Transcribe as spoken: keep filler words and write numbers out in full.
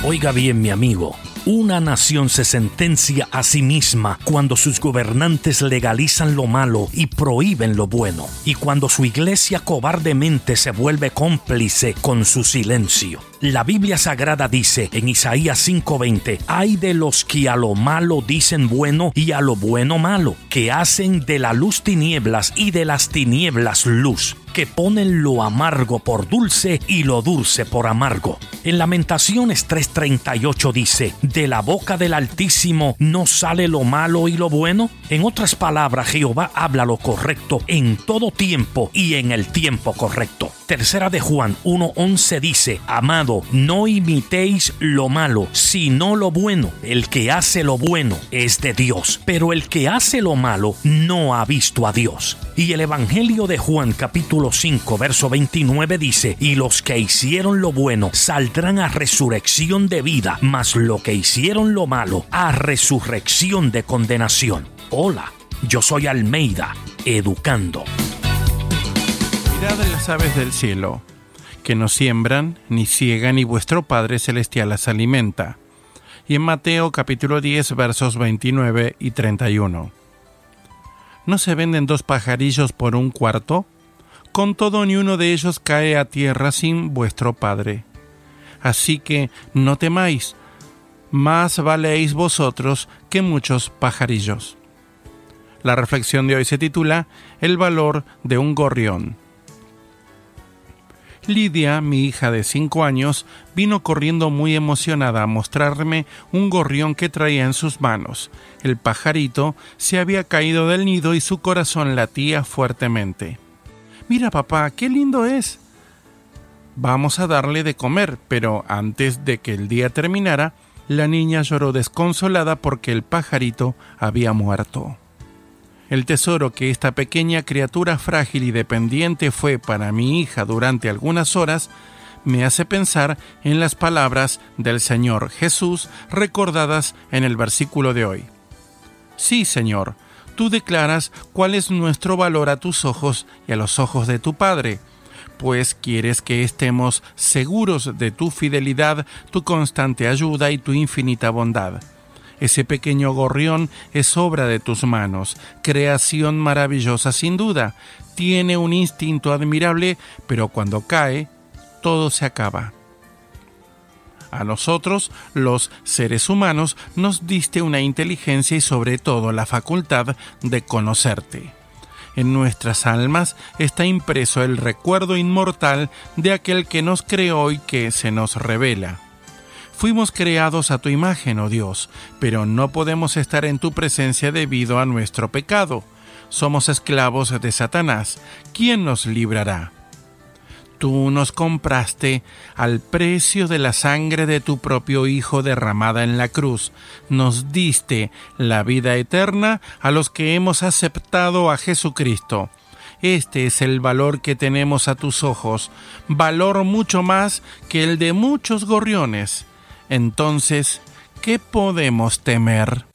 Oiga bien, mi amigo, una nación se sentencia a sí misma cuando sus gobernantes legalizan lo malo y prohíben lo bueno, y cuando su iglesia cobardemente se vuelve cómplice con su silencio. La Biblia Sagrada dice en Isaías cinco veinte, «Ay de los que a lo malo dicen bueno y a lo bueno malo, que hacen de la luz tinieblas y de las tinieblas luz, que ponen lo amargo por dulce y lo dulce por amargo». En Lamentaciones tres treinta y ocho dice, «¿De la boca del Altísimo no sale lo malo y lo bueno?». En otras palabras, Jehová habla lo correcto en todo tiempo y en el tiempo correcto. Tercera de Juan uno once dice, «Amado, no imitéis lo malo, sino lo bueno. El que hace lo bueno es de Dios, pero el que hace lo malo no ha visto a Dios». Y el Evangelio de Juan capítulo cinco verso veintinueve dice, «Y los que hicieron lo bueno saldrán a resurrección de vida, mas lo que hicieron lo malo a resurrección de condenación». Hola, yo soy Almeida, educando. Mirad a las aves del cielo, que no siembran, ni ciegan, y vuestro Padre Celestial las alimenta. Y en Mateo capítulo diez, versos veintinueve y treinta y uno. ¿No se venden dos pajarillos por un cuarto? Con todo, ni uno de ellos cae a tierra sin vuestro Padre. Así que no temáis, más valéis vosotros que muchos pajarillos. La reflexión de hoy se titula El valor de un gorrión. Lidia, mi hija de cinco años, vino corriendo muy emocionada a mostrarme un gorrión que traía en sus manos. El pajarito se había caído del nido y su corazón latía fuertemente. «Mira, papá, qué lindo es». Vamos a darle de comer, pero antes de que el día terminara, la niña lloró desconsolada porque el pajarito había muerto. El tesoro que esta pequeña criatura frágil y dependiente fue para mi hija durante algunas horas me hace pensar en las palabras del Señor Jesús recordadas en el versículo de hoy. Sí, Señor, tú declaras cuál es nuestro valor a tus ojos y a los ojos de tu Padre, pues quieres que estemos seguros de tu fidelidad, tu constante ayuda y tu infinita bondad. Ese pequeño gorrión es obra de tus manos, creación maravillosa sin duda. Tiene un instinto admirable, pero cuando cae, todo se acaba. A nosotros, los seres humanos, nos diste una inteligencia y sobre todo la facultad de conocerte. En nuestras almas está impreso el recuerdo inmortal de aquel que nos creó y que se nos revela. Fuimos creados a tu imagen, oh Dios, pero no podemos estar en tu presencia debido a nuestro pecado. Somos esclavos de Satanás. ¿Quién nos librará? Tú nos compraste al precio de la sangre de tu propio Hijo derramada en la cruz. Nos diste la vida eterna a los que hemos aceptado a Jesucristo. Este es el valor que tenemos a tus ojos, valor mucho más que el de muchos gorriones. Entonces, ¿qué podemos temer?